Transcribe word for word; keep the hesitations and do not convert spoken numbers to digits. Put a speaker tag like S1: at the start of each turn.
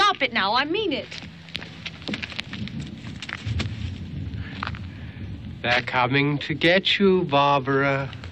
S1: stop it now. I mean it.
S2: They're coming to get you, Barbara.